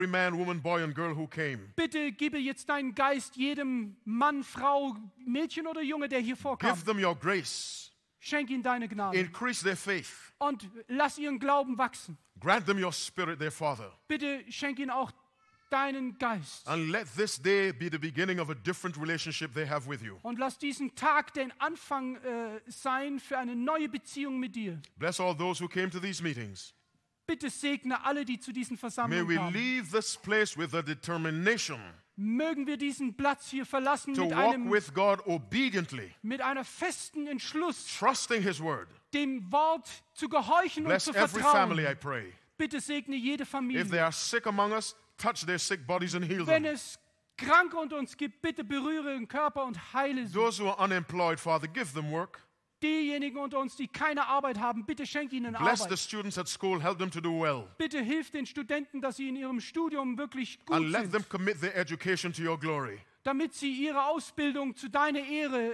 every man, woman, boy and girl who came. Bitte gebe jetzt deinen Geist jedem Mann, Frau, Mädchen oder Junge, der hier vorkam. Give them your grace. Schenk ihnen deine Gnade. Increase their faith. Und lass ihren Glauben wachsen. Grant them your spirit, their Father. Bitte schenk ihnen auch deinen Geist. And let this day be the beginning of a different relationship they have with you. Und lass diesen Tag den Anfang sein für eine neue Beziehung mit dir. Bless all those who came to these meetings. Bitte segne alle, die zu diesen May Versammlungen we kamen. leave this place with a determination Mögen wir diesen Platz hier verlassen to mit walk einem with God obediently, mit einer festen Entschluss, trusting His word. dem Wort zu gehorchen und Bless zu every family, I vertrauen. pray. Bitte segne jede If they Familie. are sick among us, touch their sick bodies and heal Wenn them. es Kranke unter uns gibt, bitte berühre den Körper und heile sie. Those who are unemployed, Father, give them work. Diejenigen unter uns, die keine Arbeit haben, bitte schenk ihnen Bless the Arbeit. students at school, help them to do well. Bitte hilf den Studenten, dass sie in ihrem Studium wirklich And gut let them sind, commit their education to your glory. damit sie ihre Ausbildung zu deiner Ehre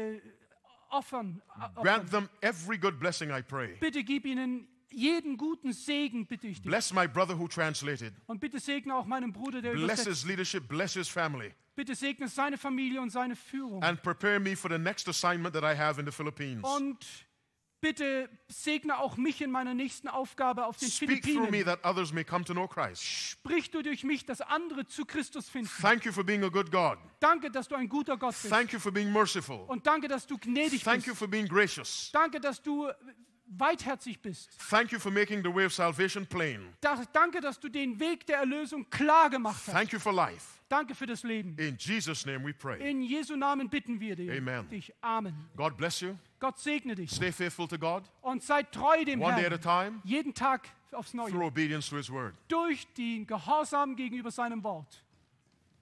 opfern. Grant them every good blessing, I pray. Bitte gib ihnen jeden guten Segen, bitte ich dich. Bless my brother who translated. Und bitte segne auch meinen Bruder, der Bless übersetzt. his leadership, bless his family. Bitte segne seine Familie und seine Führung. And prepare me for the next assignment that I have in the Philippines. Und bitte segne auch mich in meiner nächsten Aufgabe auf den Speak through me Philippinen. that others may come to know Christ. Sprich du durch mich, dass andere zu Christus finden. Thank you for being a good God. Danke, dass du ein guter Gott bist. Thank you for being merciful. Und danke, dass du gnädig Thank you bist. for being gracious. Danke, dass du weitherzig bist. Thank you for making the way of salvation plain. Danke, dass du den Weg der Erlösung klar gemacht hast. Thank you for life. Danke für das Leben. In Jesus' name we pray. In Jesu Namen bitten wir Amen. dich. Amen. God bless you. Gott segne dich. Stay faithful to God. Und seid treu dem One day at a Herrn. time. Jeden Tag aufs Through Neue. obedience to His word. Durch den Gehorsam gegenüber seinem Wort.